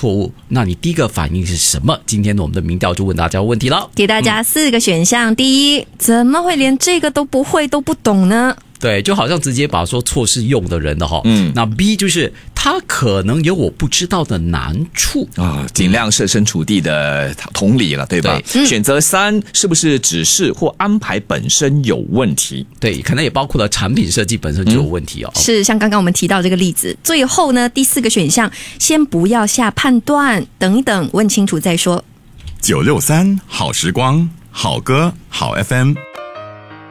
错误，那你第一个反应是什么？今天我们的民调就问大家问题了， 给大家4个选项。第一，怎么会连这个都不会都不懂呢？ 对，就好像直接把说错是用的人的哈。那 B 就是他可能有我不知道的难处啊，尽量设身处地的同理了，对吧？选择3是不是指示或安排本身有问题？ 对，可能也包括了产品设计本身就有问题哦。 是像刚刚我们提到这个例子。最后呢，第4个选项，先不要下判断，等一等，问清楚再说。 963好时光，好歌好 FM。